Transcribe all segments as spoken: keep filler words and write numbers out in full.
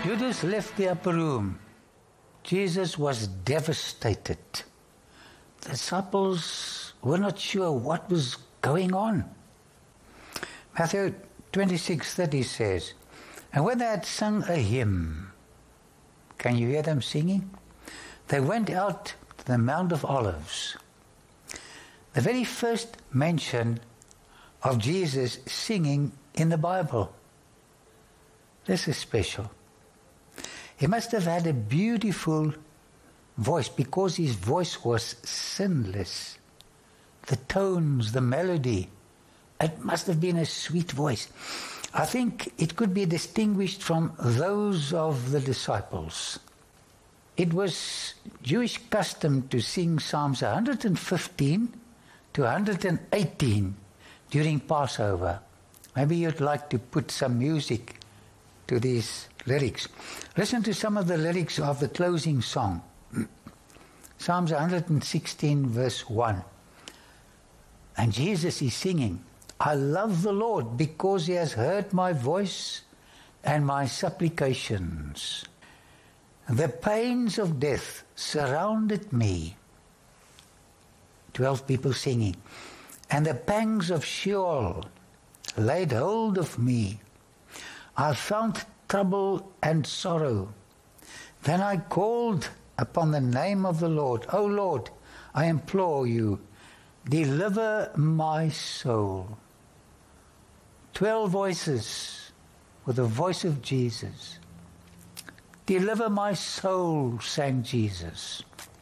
Judas left the upper room. Jesus was devastated. The disciples were not sure what was going on. Matthew twenty-six thirty says, and when they had sung a hymn, can you hear them singing? They went out to the Mount of Olives. The very first mention of Jesus singing in the Bible. This is special. He must have had a beautiful voice because his voice was sinless. The tones, the melody, it must have been a sweet voice. I think it could be distinguished from those of the disciples. It was Jewish custom to sing Psalms one hundred fifteen to one hundred eighteen during Passover. Maybe you'd like to put some music to these lyrics. Listen to some of the lyrics of the closing song. Psalms one hundred sixteen verse one. And Jesus is singing, I love the Lord because he has heard my voice and my supplications. The pains of death surrounded me. Twelve people singing. And the pangs of Sheol laid hold of me. I found trouble and sorrow. Then I called upon the name of the Lord. O Lord, I implore you, deliver my soul. Twelve voices with the voice of Jesus. Deliver my soul, sang Jesus.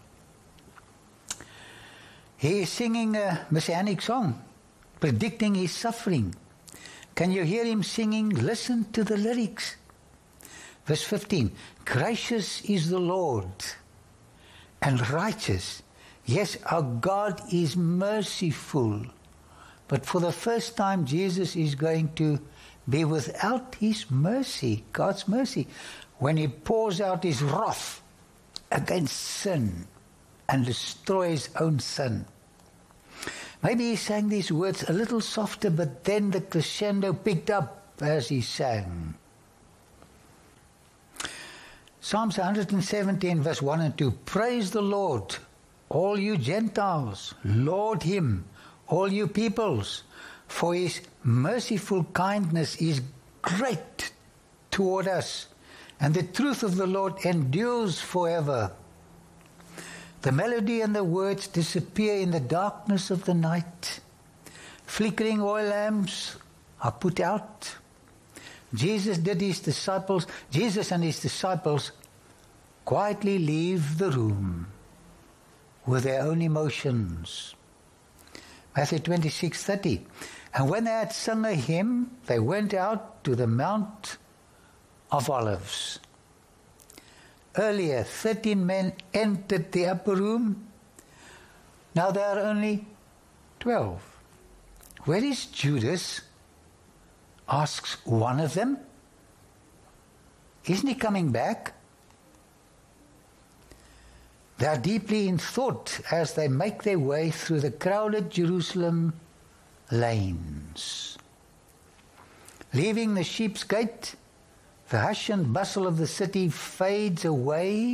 He is singing a messianic song, predicting his suffering. Can you hear him singing? Listen to the lyrics. Verse fifteen, gracious is the Lord and righteous. Yes, our God is merciful. But for the first time, Jesus is going to be without his mercy, God's mercy, when he pours out his wrath against sin and destroys his own sin. Maybe he sang these words a little softer, but then the crescendo picked up as he sang. Psalms one hundred seventeen verse one and two. Praise the Lord, all you Gentiles. Laud him, all you peoples. For his merciful kindness is great toward us, and the truth of the Lord endures forever. The melody and the words disappear in the darkness of the night. Flickering oil lamps are put out. Jesus did his disciples, Jesus and his disciples quietly leave the room with their own emotions. Matthew twenty-six thirty. And when they had sung a hymn, they went out to the Mount of Olives. Earlier, thirteen men entered the upper room. Now there are only twelve. Where is Judas? Asks one of them. Isn't he coming back? They are deeply in thought as they make their way through the crowded Jerusalem lanes. Leaving the Sheep's Gate, the hush and bustle of the city fades away